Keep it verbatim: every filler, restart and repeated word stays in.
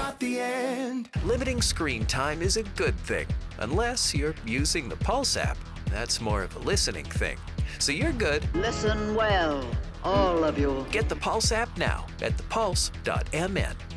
not the end. Limiting screen time is a good thing, unless you're using the Pulse app. That's more of a listening thing. So you're good. Listen well, all of you. Get the Pulse app now at the pulse dot m n.